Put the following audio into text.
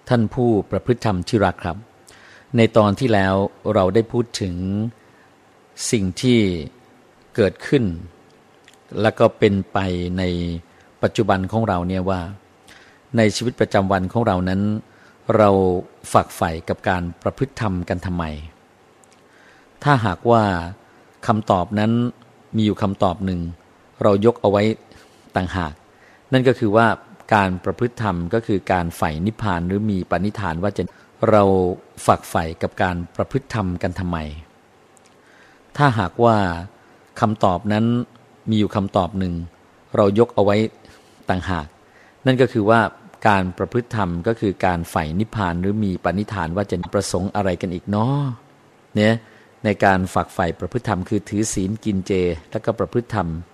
ท่านผู้ประพฤติธรรมที่รักครับในตอนที่แล้วเราได้พูดถึงสิ่งที่เกิดขึ้นแล้วก็เป็นไปในปัจจุบันของเราเนี่ยว่าในชีวิตประจำวันของเรานั้นเราฝักใฝ่กับการประพฤติธรรมกันทำไมถ้าหากว่าคำตอบนั้นมีอยู่คำตอบหนึ่งเรายกเอาไว้ต่างหากนั่นก็คือว่าการประพฤติธรรมก็คือการใฝ่นิพพานหรือมีปณิธานว่าจะเราฝักใฝ่กับการประพฤติธรรมกันทำไมถ้าหากว่าคำตอบนั้นมีอยู่คำตอบหนึ่งเรายกเอาไว้ต่างหากนั่นก็คือว่าการประพฤติธรรมก็คือการใฝ่นิพพานหรือมีปณิธานว่าจะประสงค์อะไรกันอีกเนาะเนี่ยในการฝักใฝ่ประพฤติธรรมคือถือศีลกินเจแล้วก็ประพฤติธรรม